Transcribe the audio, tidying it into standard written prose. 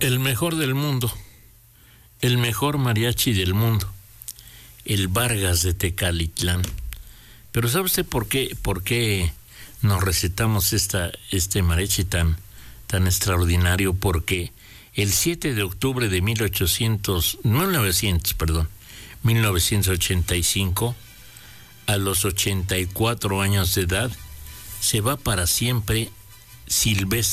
el mejor del mundo, el mejor mariachi del mundo, el Vargas de Tecalitlán. Pero ¿sabe usted por qué nos recetamos este mariachi tan extraordinario? Porque el 7 de octubre de 1985, a los 84 años de edad, se va para siempre Silvestre